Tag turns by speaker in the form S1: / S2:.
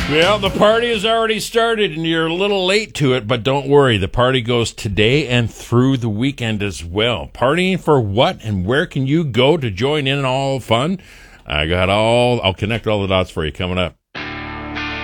S1: Well, the party has already started, and you're a little late to it, but don't worry. The party goes today and through the weekend as well. Partying for what, and where can you go to join in all the fun? I'll connect all the dots for you coming up.